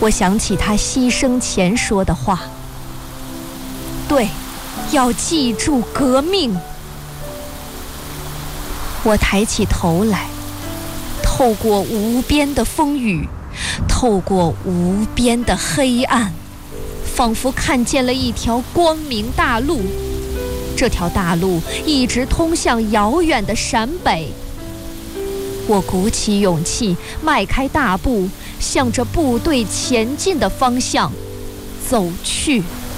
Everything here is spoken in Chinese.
我想起他牺牲前说的话，对，要记住革命。我抬起头来，透过无边的风雨，透过无边的黑暗，仿佛看见了一条光明大路。这条大路一直通向遥远的陕北。我鼓起勇气，迈开大步，向着部队前进的方向走去。